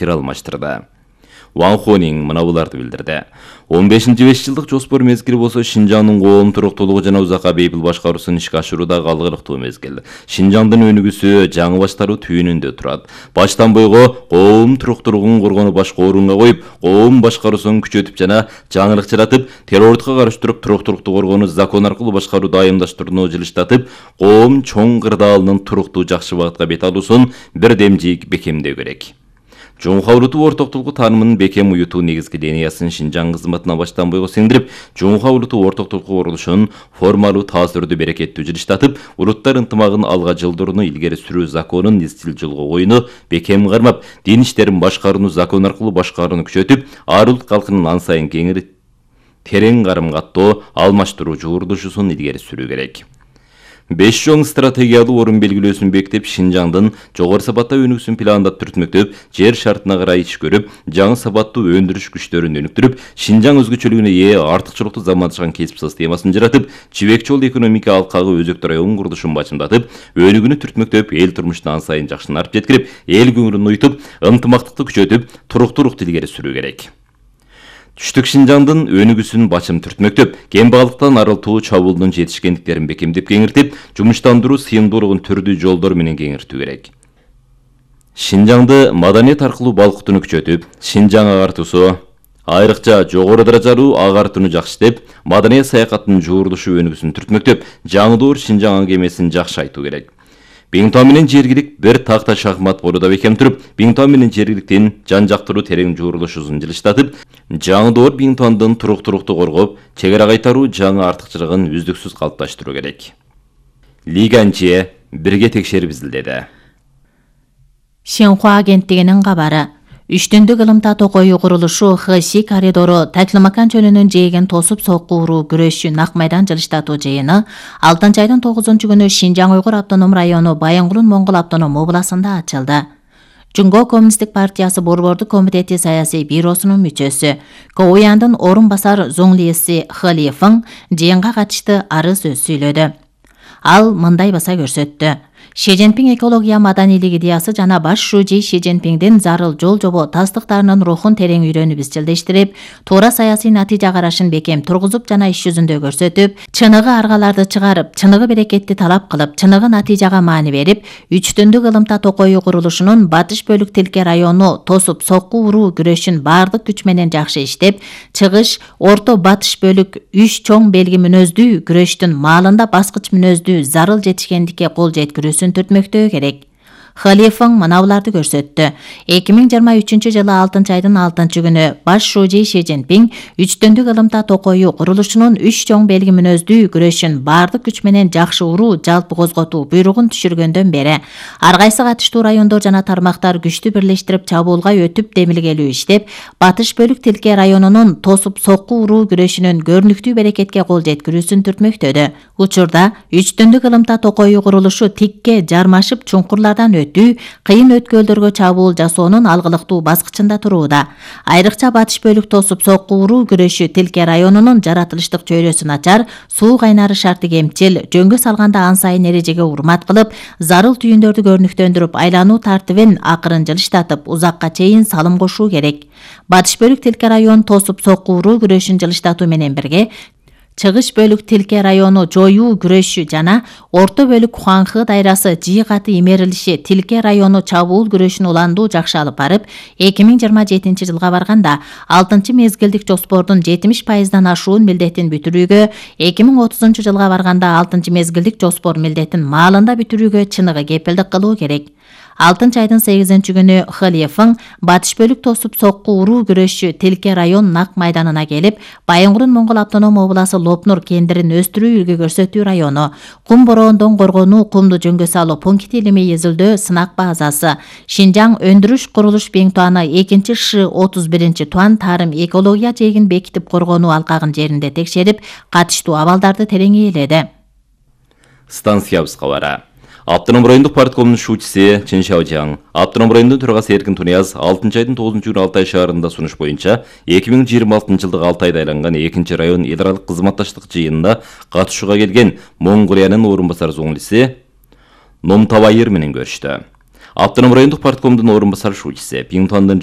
пикир алмаштырды. Ван Хонинг мына буларды билдирди. 15-5 жылдык жоспор мезгили болсо Шинжаңдын коом туруктуулугу жана узакка бейпил башкаруусун ишке ашырууда калгырыктуу мезгил. Шинжаңдын өнүгүүсү жаңы баштаруу түйүнүндө турат. Баштан бойго коом туруктуулугун коргонуу башка орунга коюп, коом башкаруусун күчөтүп жана жаңылык жаратып, террордукка каршы туруп туруктуулукту коргонуу закон аркылуу башкарууду айымдаштырууну жылыштатып, коом чоң кырдаалынын туруктуу жакшы багытка бет алуусун бирдемжик бекемдөө керек. Жумха улуту ортоктулугу таанымынын бекем уютуу негизги линиясын Шинжаң кызматына баштан бойго сиңдирип, Жумха улуту ортоктулугу курулушун формалуу таасирдүү берекеттүү жылыштатып, улуттар ынтымагын алга жылдырууну илгери сүрүү законун изчил жолго коюуну бекем кармап, дин иштерин башкарууну закон аркылуу башкарууну күчөтүп, ар улут калкынын ан сайын кеңири терең карым-каттоо алмаштыруу жуурдушусун илгери сүрүү керек. 5 жоң стратегиялуу орун белгилөөсүн бекитип, Шинжаңдын жогору сапаттуу өнүгүүсүн пландап түртмөктөп, жер шартына карай иш көрүп, жаңы сапаттуу өндүрүш күчтөрүн өнүктүрүп, Шинжаң өзгөчөлүгүнө ээ артыкчылыктуу замандашкан кесип системасын жаратып, жибек жол экономика алкагы өзөктүү район курулушун бачымдатып, өнүгүүнү түртмөктөп, эл турмушун ан сайын жакшынартып жеткирип, эл көңүлүн уютуп, ынтымактыкты күчөтүп, туруктуулукту илгери сүрүү керек. Түштүк Шинжаңдын өнүгүүсүн бачым түртмөктөп, кембагалыктан арылтуу чабуулдун жетишкендиктерин бекемдеп кеңиртип, жумуштандыруу сыйымдуулугун түрдүү жолдор менен кеңиртүү керек. Шинжаңды маданият аркылуу балкытууну күчөтүп, Шинжаң агартуусу, айрыкча жогору даражалуу агартууну жакшытып, маданият саякаттын жуурдушу өнүгүүсүн түртмөктөп, жаңы доор Шинжаң аңгемесин жакшы айтуу керек. Биңтуан менен жергилик бир такта шахмат болууда бекем туруп, Биңтуан менен жергиликтин жан жактыруу терең жуурдушусун жылыштатып, жаңы доор Биңтуандын туруктуулукту коргоп, чек ара кайтаруу жаңы артыкчылыгын үздүксүз калыпташтыруу керек. Ли Ганчжэ бирге текшерип изилдеди. Синьхуа агенттигинин кабары. Үчтүндүк ылымта токою курулушу Хэси коридору Таклымакан чөлүнүн жээген тосуп соккууруу күрөшчү нак майдан жылыштатуу жыйыны 6 айдын 9-күнү Шинжаң Уйгур автоном району Байынгулун Моңгол автоном областында ачылды. Жунго Коммунисттик партиясы Борбордук комитети саясий бюросунун мүчөсү, Коуяндын орун басар Зоңлиси Хылифың жыйынга катышты арыз сөз сүйлөдү. Ал мындай баса көрсөттү. Ши Цзиньпин экология маданийлик идеясы жана баш шужи Ши Цзиньпиндин зарыл жол жобо тастыктарынын рухун терең үйрөнүп изчилдештирип, туура саясий натыйжа карашын бекем тургузуп жана иш жүзүндө көрсөтүп, чыныгы аргаларды чыгарып, чыныгы берекетти талап кылып, чыныгы натыйжага маани берип, Үчтүндүк ылымта токою курулушунун батыш бөлүк Тилке району тосуп сокку уруу күрөшүн бардык күч менен жакшы иштеп, чыгыш орто батыш бөлүк 3 чоң белги мүнөздүү күрөштүн маалында баскыч мүнөздүү зарыл жетишкендикке кол жеткирүүсүн түртмөктөө керек. Хылифың мынабуларды көрсөттү. 2023-жылы 6 айдын 6-күнү баш шужи Ши Цзиньпин Үчтүндүк ылымта токою курулушунун 3 чоң белги мүнөздүү күрөшүн бардык күч менен жакшы уруу жалпы козготуу буйругун түшүргөндөн бери ар кайсы катыштуу райондор жана тармактар күчтү бирлештирип чабуулга өтүп демилгелүү иштеп, батыш бөлүк Тилке районунун тосуп сокку уруу күрөшүнүн көрүнүктүү берекетке кол жеткирүүсүн түртмөктөдү. Учурда Үчтүндүк ылымта токою курулушу тикке жармашып чуңкурлардан кыйын өткөлдөргө чабуул жасоонун алгылыктуу баскычында турууда. Айрыкча батыш бөлүк тосуп сокку уруу күрөшү Тилке районунун жаратылыштык чөйрөсү начар, суу кайнары шарты кемчил, жөнгө салганда ан сайын эрежеге урмат кылып, зарыл түйүндөрдү көрүнүктөндүрүп, айлануу тартибин акырын жылыштатып, узакка чейин салым кошуу керек. Батыш бөлүк Тилке район тосуп сокку уруу күрөшүн жылыштатуу менен бирге, чыгыш бөлүк Тилке району жоюу күрөшү жана орто бөлүк Хуанхы дайрасы жыйгаты имерилиши Тилке району чабуул күрөшүн уландуу жакшы алып барып, 2027-жылга барганда 6-мезгилдик жоспордун 70%дан ашуун милдетин бүтүрүүгө, 2030-жылга барганда 6-мезгилдик жоспор милдетин маалында бүтүрүүгө чыныгы кепилдик кылуу керек. 6 айдын 8-күнү Хылифың батыш бөлүк тосуп сокку уруу күрөшчү Тилке район нак майданына келип, Байынгулун Моңгол автоном обласы Лопнур кендирин өстүрүү үлгү көрсөтүү району, кум бороондон коргонуу, кумду жөнгө салуу пункти илимий изилдөө сынак базасы, Шинжаң өндүрүш курулуш Биңтуаны 2-Ш-31 туан тарым экология жээгин бекитип коргонуу алкагын жеринде текшерип, катыштуу абалдарды терең ээледи. Станциябыз кабары. Автоном райондук парткомдун шучиси Чен Шаожаң, автоном райондун төрагасы Эркин Тунияз 6 айдын 9-күнү Алтай шаарында сунуш боюнча 2026-жылдык Алтайда айланган 2-район эл аралык кызматташтык жыйынына катышууга келген Монголиянын орун басар Зоңлиси Номтабайыр менен көрүштү. Автоном райондук парткомдун орун басар шучиси Биңтуандын